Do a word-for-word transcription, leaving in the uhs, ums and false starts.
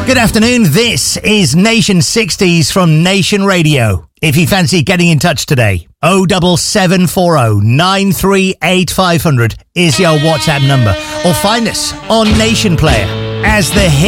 Good afternoon, this is Nation sixties from Nation Radio. If you fancy getting in touch today, oh double seven four oh nine three eight five hundred is your WhatsApp number. Or find us on Nation Player as the hit